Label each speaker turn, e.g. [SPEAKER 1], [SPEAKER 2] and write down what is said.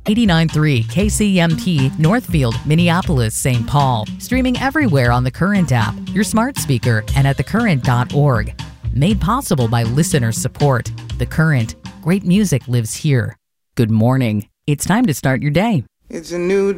[SPEAKER 1] 89.3 KCMP, Northfield, Minneapolis, St. Paul. Streaming everywhere on the Current app, your smart speaker, and at thecurrent.org. Made possible by listener support. The Current. Great music lives here. Good morning. It's time to start your day.
[SPEAKER 2] It's a new